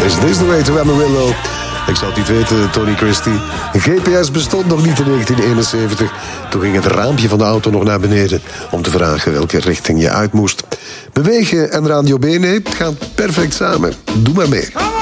Is this the way to Amarillo? Ik zou het niet weten, Tony Christie. GPS bestond nog niet in 1971. Toen ging het raampje van de auto nog naar beneden om te vragen welke richting je uit moest. Bewegen en Radio B, nee, het gaat perfect samen. Doe maar mee.